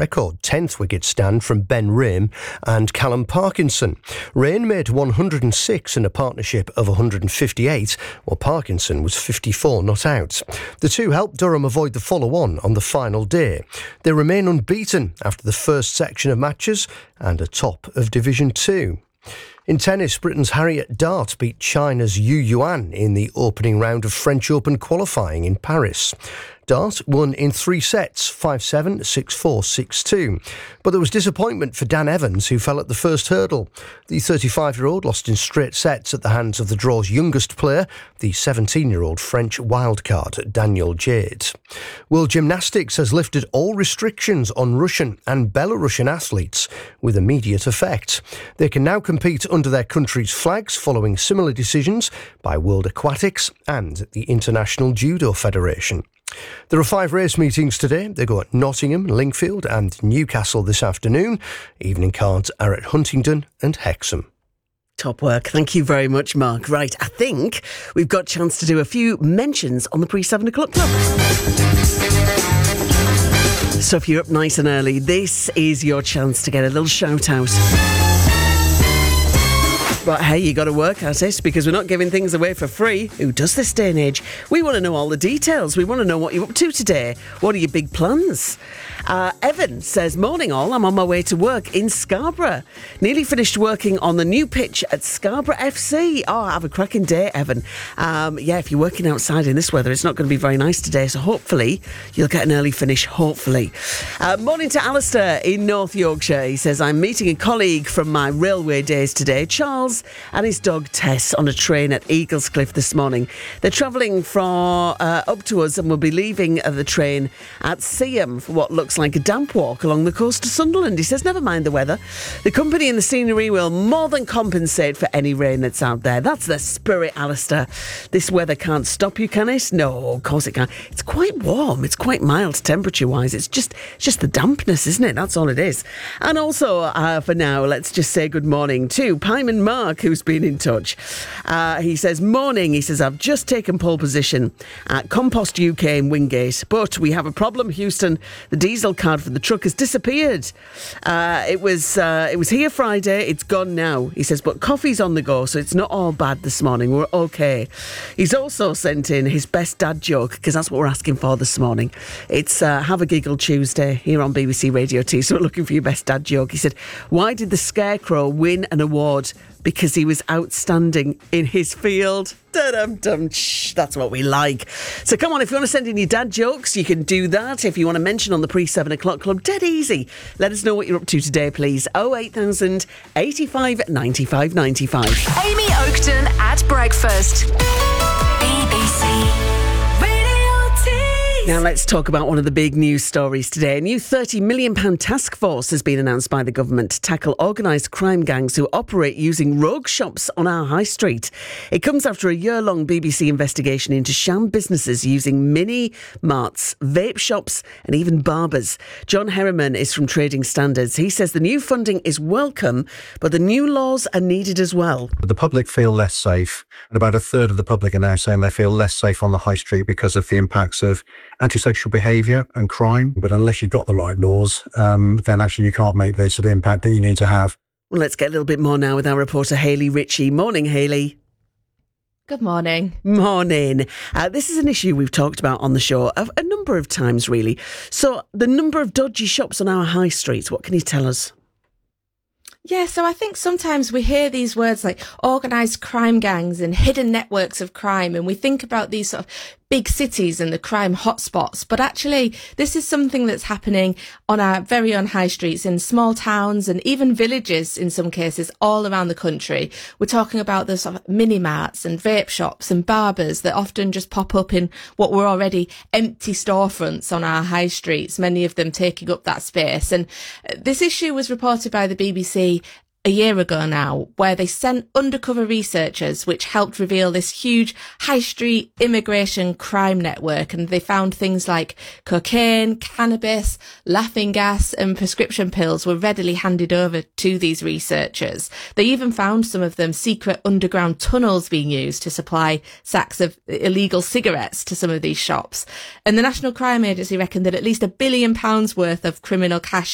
record 10th wicket stand from Ben Raim and Callum Parkinson. Rain made 106 in a partnership of 158, while Parkinson was 54 not out. The two helped Durham avoid the follow-on on the final day. They remain unbeaten after the first section of matches and are top of Division 2. In tennis, Britain's Harriet Dart beat China's Yu Yuan in the opening round of French Open qualifying in Paris. Dart won in 3 sets, 5-7, 6-4, 6-2. But there was disappointment for Dan Evans, who fell at the first hurdle. The 35-year-old lost in straight sets at the hands of the draw's youngest player, the 17-year-old French wildcard Daniel Jade. World Gymnastics has lifted all restrictions on Russian and Belarusian athletes with immediate effect. They can now compete under their country's flags following similar decisions by World Aquatics and the International Judo Federation. There are 5 race meetings today. They go at Nottingham, Lingfield and Newcastle this afternoon. Evening cards are at Huntingdon and Hexham. Top work. Thank you very much, Mark. Right, I think we've got a chance to do a few mentions on the pre-7 o'clock club. So if you're up nice and early, this is your chance to get a little shout out. But hey, you got to work at it because we're not giving things away for free. Who does this day and age? We want to know all the details. We want to know what you're up to today. What are your big plans? Evan says, morning all, I'm on my way to work in Scarborough. Nearly finished working on the new pitch at Scarborough FC. Oh, have a cracking day, Evan. Yeah, if you're working outside in this weather, it's not going to be very nice today, so hopefully you'll get an early finish, hopefully. Morning to Alistair in North Yorkshire. He says, I'm meeting a colleague from my railway days today, Charles, and his dog Tess on a train at Eaglescliffe this morning. They're travelling from up to us and will be leaving the train at Seaham for what looks like a damp walk along the coast of Sunderland. He says, never mind the weather. The company and the scenery will more than compensate for any rain that's out there. That's the spirit, Alistair. This weather can't stop you, can it? No, of course it can't. It's quite warm. It's quite mild temperature-wise. It's just the dampness, isn't it? That's all it is. And also, for now, let's just say good morning to Pyman Mark, who's been in touch. He says, morning. He says, I've just taken pole position at Compost UK in Wingate, but we have a problem, Houston. The diesel card for the truck has disappeared. It was here Friday. It's gone now. He says, but coffee's on the go, so it's not all bad this morning. We're okay. He's also sent in his best dad joke, because that's what we're asking for this morning. It's Have a Giggle Tuesday here on BBC Radio 2. So we're looking for your best dad joke. He said, why did the Scarecrow win an award? Because he was outstanding in his field. Da-dum-dum. That's what we like. So come on, if you want to send in your dad jokes, you can do that. If you want to mention on the pre-7 o'clock club, dead easy. Let us know what you're up to today, please. 08000 85 95 95. Amy Oakton at breakfast. BBC. Now let's talk about one of the big news stories today. A new £30 million task force has been announced by the government to tackle organised crime gangs who operate using rogue shops on our high street. It comes after a year-long BBC investigation into sham businesses using mini-marts, vape shops and even barbers. John Herriman is from Trading Standards. He says the new funding is welcome, but the new laws are needed as well. The public feel less safe, and about a third of the public are now saying they feel less safe on the high street because of the impacts of antisocial behaviour and crime. But unless you've got the right laws, then actually you can't make the sort of impact that you need to have. Well, let's get a little bit more now with our reporter Hayley Ritchie. Morning, Hayley. Good morning. Morning. This is an issue we've talked about on the show a number of times, really. So the number of dodgy shops on our high streets, what can you tell us? Yeah, so I think sometimes we hear these words like organised crime gangs and hidden networks of crime, and we think about these sort of big cities and the crime hotspots. But actually, this is something that's happening on our very own high streets in small towns and even villages in some cases all around the country. We're talking about the sort of mini-marts and vape shops and barbers that often just pop up in what were already empty storefronts on our high streets, many of them taking up that space. And this issue was reported by the BBC a year ago now, where they sent undercover researchers which helped reveal this huge high street immigration crime network, and they found things like cocaine, cannabis, laughing gas and prescription pills were readily handed over to these researchers. They even found some of them secret underground tunnels being used to supply sacks of illegal cigarettes to some of these shops. And the National Crime Agency reckoned that at least £1 billion worth of criminal cash